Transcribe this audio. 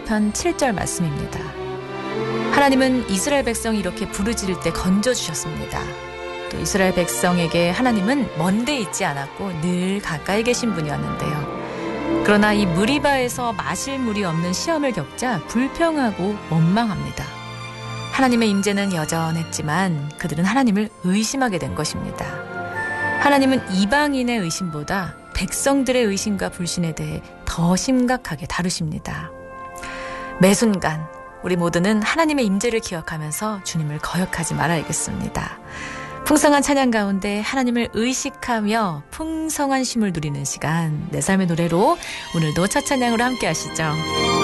시편 7절 말씀입니다. 하나님은 이스라엘 백성이 이렇게 부르짖을 때 건져주셨습니다. 또 이스라엘 백성에게 하나님은 먼데 있지 않았고 늘 가까이 계신 분이었는데요. 그러나 이 무리바에서 마실 물이 없는 시험을 겪자 불평하고 원망합니다. 하나님의 임재는 여전했지만 그들은 하나님을 의심하게 된 것입니다. 하나님은 이방인의 의심보다 백성들의 의심과 불신에 대해 더 심각하게 다루십니다. 매 순간 우리 모두는 하나님의 임재를 기억하면서 주님을 거역하지 말아야겠습니다. 풍성한 찬양 가운데 하나님을 의식하며 풍성한 쉼을 누리는 시간, 내 삶의 노래로 오늘도 첫 찬양으로 함께 하시죠.